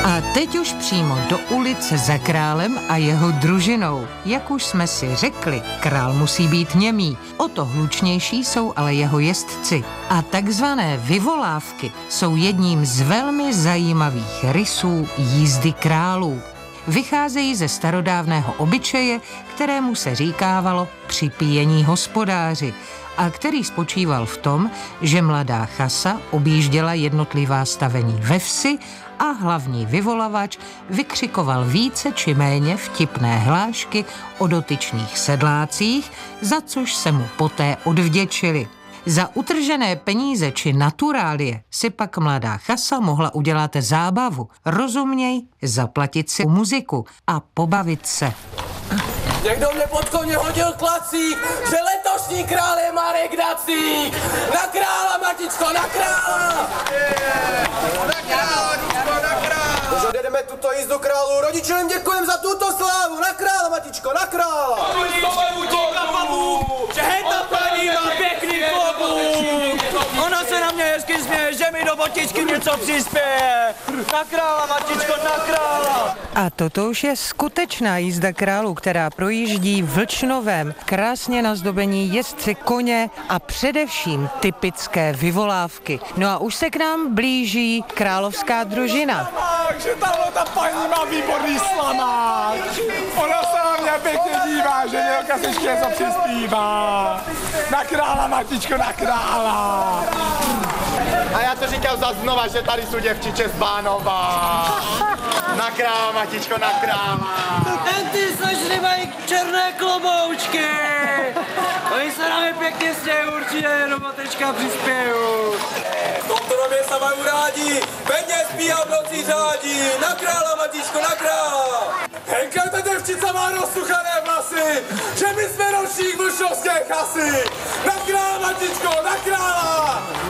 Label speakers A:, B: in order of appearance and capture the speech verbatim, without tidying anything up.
A: A teď už přímo do ulice za králem a jeho družinou. Jak už jsme si řekli, král musí být němý. O to hlučnější jsou ale jeho jezdci. A takzvané vyvolávky jsou jedním z velmi zajímavých rysů jízdy králů. Vycházejí ze starodávného obyčeje, kterému se říkávalo připíjení hospodáři a který spočíval v tom, že mladá chasa objížděla jednotlivá stavení ve vsi a hlavní vyvolavač vykřikoval více či méně vtipné hlášky o dotyčných sedlácích, za což se mu poté odvděčili. Za utržené peníze či naturálie si pak mladá chasa mohla udělat zábavu, rozuměj, zaplatit si muziku a pobavit se.
B: Někdo mě pod koně hodil klacík, že letošní král je Marek Dacík. Na krála, matičko, na krála!
C: Na krála, matičko, na krála!
B: Už odjedeme tuto jízdu králu, rodiče jim děkujem za tuto slávu. Na krála, matičko, na krála!
C: Že ta paní má pěkný klobůk! Ona se na mě hezky směje, že mi do botičky něco přispěje! Na krála, matičko, na krála!
A: A toto už je skutečná jízda králů, která projíždí Vlčnovem. Krásně nazdobení jezdci koně a především typické vyvolávky. No a už se k nám blíží královská družina.
C: Že tahle ta paní má výborný slamák! Ona se na mě pěkně dívá, že Nělka se ještě něco přispívá! Na krála, matičko, na krála! A já to říkal za znova, že tady jsou děvčiče z Bánova! Na krála, matičko, na krála!
D: Ten ty slečny mají černé kloboučky! Oni se na mě pěkně stějí, určitě do matečka přispěju.
B: V tomto domě se mají rádi, peněz píha v noci řádí. Na krála, matičko, na krála! Henka, ta děvčica má rozsuchané vlasy, že my jsme ročník vlšovské chasy. Na krála, matičko, na krála!